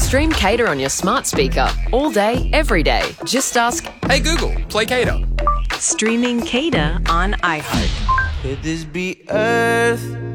Stream Cater on your smart speaker all day, every day. Just ask, Hey Google, play Cater. Streaming Cater on iHeart. Could this be Earth?